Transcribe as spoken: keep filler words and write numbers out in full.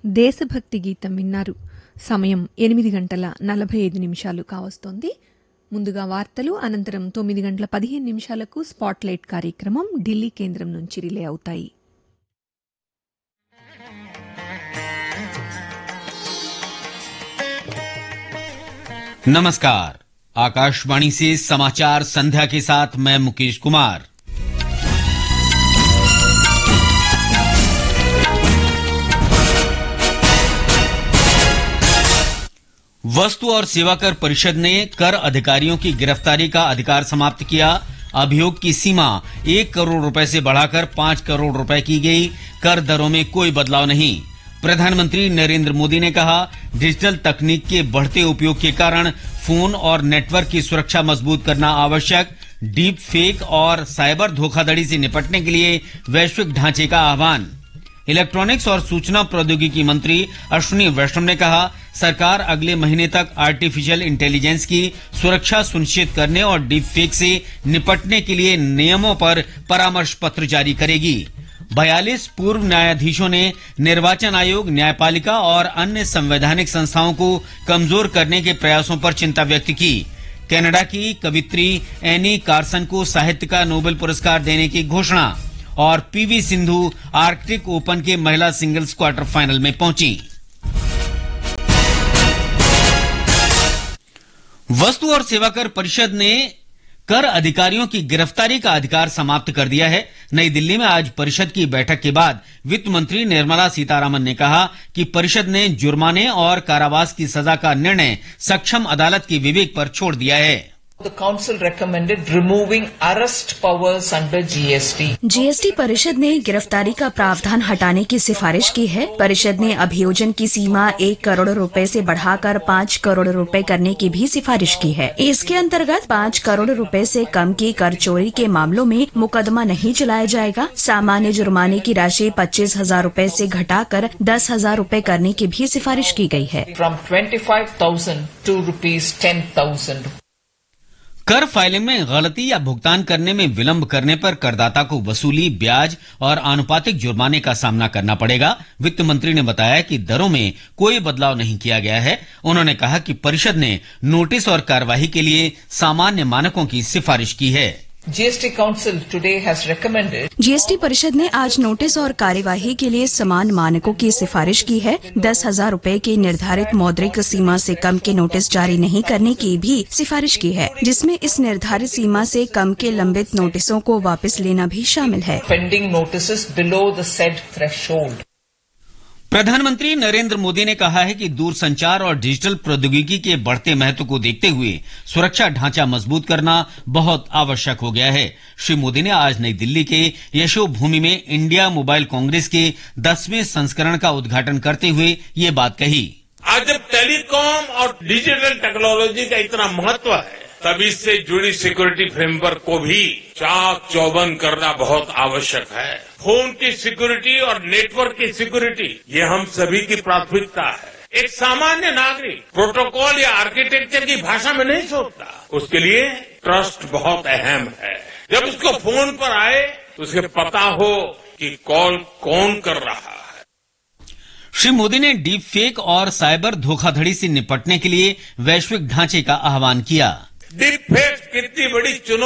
దేశభక్తి గీతం విన్నారు. సమయం ఎనిమిది గంటల నలభై ఐదు నిమిషాలు కావస్తోంది. ముందుగా వార్తలు, అనంతరం తొమ్మిది గంటల పదిహేను నిమిషాలకు స్పాట్లైట్ కార్యక్రమం ఢిల్లీ కేంద్రం నుంచి రిలే అవుతాయి. नमस्कार, आकाशवाणी से समाचार संध्या के साथ मैं मुकेश कुमार। वस्तु और सेवाकर परिषद ने कर अधिकारियों की गिरफ्तारी का अधिकार समाप्त किया। अभियोग की सीमा एक करोड़ रुपए से बढ़ाकर पांच करोड़ रुपए की गई। कर दरों में कोई बदलाव नहीं। प्रधानमंत्री नरेंद्र मोदी ने कहा, डिजिटल तकनीक के बढ़ते उपयोग के कारण फोन और नेटवर्क की सुरक्षा मजबूत करना आवश्यक। डीप फेक और साइबर धोखाधड़ी से निपटने के लिए वैश्विक ढांचे का आह्वान। इलेक्ट्रॉनिक्स और सूचना प्रौद्योगिकी मंत्री अश्विनी वैष्णव ने कहा, सरकार अगले महीने तक आर्टिफिशियल इंटेलिजेंस की सुरक्षा सुनिश्चित करने और डीप फेक से निपटने के लिए नियमों पर परामर्श पत्र जारी करेगी। बयालीस पूर्व न्यायाधीशों ने निर्वाचन आयोग, न्यायपालिका और अन्य संवैधानिक संस्थाओं को कमजोर करने के प्रयासों पर चिंता व्यक्त की। कनाडा की कवित्री एनी कार्सन को साहित्य का नोबेल पुरस्कार देने की घोषणा। और पीवी सिंधु आर्कटिक ओपन के महिला सिंगल्स क्वार्टर फाइनल में पहुंची। वस्तु और सेवाकर परिषद ने कर अधिकारियों की गिरफ्तारी का अधिकार समाप्त कर दिया है। नई दिल्ली में आज परिषद की बैठक के बाद वित्त मंत्री निर्मला सीतारामन ने कहा कि परिषद ने जुर्माने और कारावास की सजा का निर्णय सक्षम अदालत के विवेक पर छोड़ दिया है। The council recommended removing arrest powers under G S T. GST परिषद ने गिरफ्तारी का प्रावधान हटाने की सिफारिश की है। परिषद ने अभियोजन की सीमा एक करोड़ रुपए से बढ़ाकर पाँच करोड़ रुपए करने की भी सिफारिश की है। इसके अंतर्गत पाँच करोड़ रुपए से कम की कर चोरी के मामलों में मुकदमा नहीं चलाया जाएगा। सामान्य जुर्माने की राशि पच्चीस हजार रूपए से घटाकर दस हजार रूपए करने की भी सिफारिश की गई है। From twenty-five thousand to rupees ten thousand. कर फाइलिंग में गलती या भुगतान करने में विलंब करने पर करदाता को वसूली, ब्याज और आनुपातिक जुर्माने का सामना करना पड़ेगा। वित्त मंत्री ने बताया कि दरों में कोई बदलाव नहीं किया गया है। उन्होंने कहा कि परिषद ने नोटिस और कार्यवाही के लिए सामान्य मानकों की सिफारिश की है। G S T Council today has recommended. GST परिषद ने आज नोटिस और कार्यवाही के लिए समान मानकों की सिफारिश की है। दस हजार रूपए की निर्धारित मौद्रिक सीमा से कम के नोटिस जारी नहीं करने की भी सिफारिश की है, जिसमें इस निर्धारित सीमा से कम के लंबित नोटिसों को वापस लेना भी शामिल है। Pending notices below the said threshold. प्रधानमंत्री नरेंद्र मोदी ने कहा है कि दूरसंचार और डिजिटल प्रौद्योगिकी के बढ़ते महत्व को देखते हुए सुरक्षा ढांचा मजबूत करना बहुत आवश्यक हो गया है। श्री मोदी ने आज नई दिल्ली के यशोभूमि में इंडिया मोबाइल कांग्रेस के दसवें संस्करण का उद्घाटन करते हुए ये बात कही। आज जब टेलीकॉम और डिजिटल टेक्नोलॉजी का इतना महत्व है, तब इससे जुड़ी सिक्योरिटी फ्रेमवर्क को भी चाक चौबंद करना बहुत आवश्यक है। फोन की सिक्योरिटी और नेटवर्क की सिक्योरिटी, ये हम सभी की प्राथमिकता है। एक सामान्य नागरिक प्रोटोकॉल या आर्किटेक्चर की भाषा में नहीं सोचता, उसके लिए ट्रस्ट बहुत अहम है। जब उसको फोन पर आए तो उसे पता हो कि कॉल कौन कर रहा है। श्री मोदी ने डीप फेक और साइबर धोखाधड़ी से निपटने के लिए वैश्विक ढांचे का आह्वान किया। डीप फेक कितनी बड़ी चुनौती